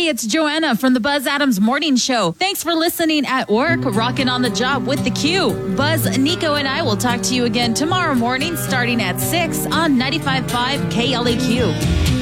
it's Joanna from the Buzz Adams Morning Show. Thanks for listening at work, rocking on the job with the Q. Buzz, Nico, and I will talk to you again tomorrow morning starting at 6 on 95.5 KLEQ.